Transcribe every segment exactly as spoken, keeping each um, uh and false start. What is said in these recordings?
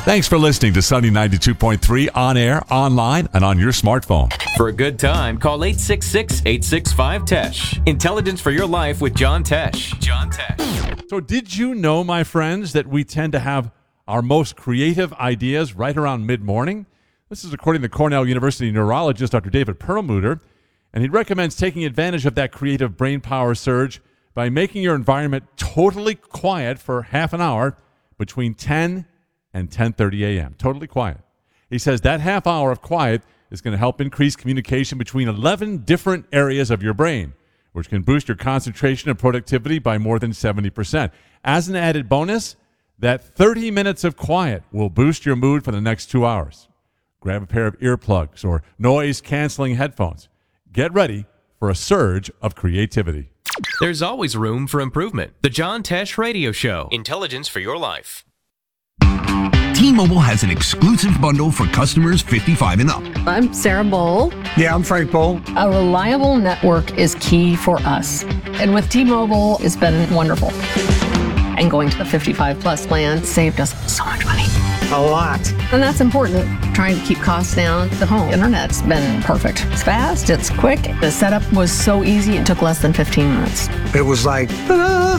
Thanks for listening to Sunny ninety-two point three on air, online, and on your smartphone. For a good time, call eight six six, eight six five, T E S H. Intelligence for your life with John Tesh. John Tesh. So did you know, my friends, that we tend to have our most creative ideas right around mid-morning? This is according to Cornell University neurologist Doctor David Perlmutter, and he recommends taking advantage of that creative brain power surge by making your environment totally quiet for half an hour between ten and ten thirty a.m. Totally quiet. He says that half hour of quiet is going to help increase communication between eleven different areas of your brain, which can boost your concentration and productivity by more than seventy percent. As an added bonus, that thirty minutes of quiet will boost your mood for the next two hours. Grab a pair of earplugs or noise-canceling headphones. Get ready for a surge of creativity. There's always room for improvement. The John Tesh Radio Show. Intelligence for your life. T-Mobile has an exclusive bundle for customers fifty-five and up. I'm Sarah Bowl. Yeah, I'm Frank Bowl. A reliable network is key for us. And with T-Mobile, it's been wonderful. And going to the fifty-five plus plan saved us so much money. A lot. And that's important. Trying to keep costs down. The home internet's been perfect. It's fast, it's quick. The setup was so easy, it took less than fifteen minutes. It was like, ta-da!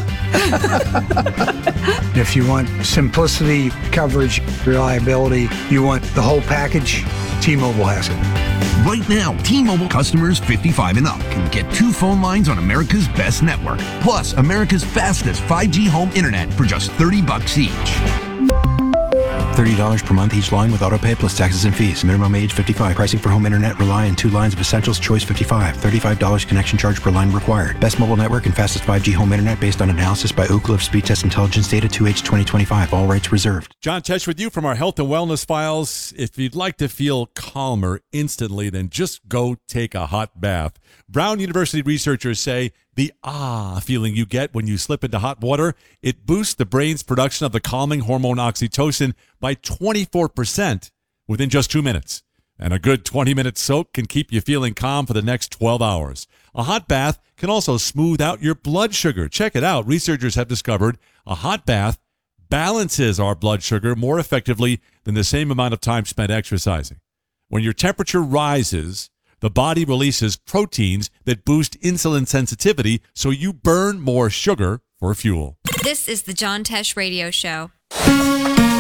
If you want simplicity, coverage, reliability, you want the whole package, T-Mobile has it. Right now, T-Mobile customers fifty-five and up can get two phone lines on America's best network, plus America's fastest five G home internet for just thirty bucks each. thirty dollars per month each line with autopay plus taxes and fees. Minimum age fifty-five. Pricing for home internet rely on two lines of Essentials Choice fifty-five. thirty-five dollars connection charge per line required. Best mobile network and fastest five G home internet based on analysis by Ookla of Speed Test Intelligence Data two H twenty twenty-five. All rights reserved. John Tesh with you from our Health and Wellness Files. If you'd like to feel calmer instantly, then just go take a hot bath. Brown University researchers say the ah feeling you get when you slip into hot water, it boosts the brain's production of the calming hormone oxytocin by twenty-four percent within just two minutes. And a good twenty-minute soak can keep you feeling calm for the next twelve hours. A hot bath can also smooth out your blood sugar. Check it out. Researchers have discovered a hot bath balances our blood sugar more effectively than the same amount of time spent exercising. When your temperature rises, the body releases proteins that boost insulin sensitivity, so you burn more sugar for fuel. This is the John Tesh Radio Show.